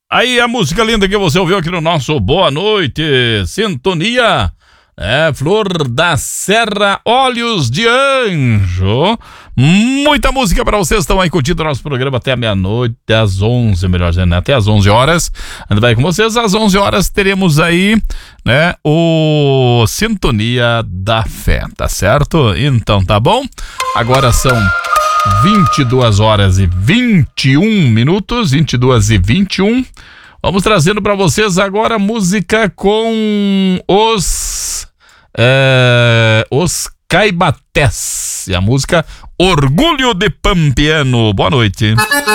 Aí a música linda que você ouviu aqui no nosso Boa Noite, Sintonia, Flor da Serra, Olhos de Anjo. Muita música pra vocês, estão aí curtindo o nosso programa até a meia-noite, às 11, melhor dizendo, até às 11 horas. Ando vai com vocês, às 11 horas teremos aí, o Sintonia da Fé, tá certo? Então tá bom? Agora são 22 horas e 21 minutos, 22 e 21. Vamos trazendo para vocês agora música com os Caibatés. E a música Orgulho de Pampiano. Boa noite.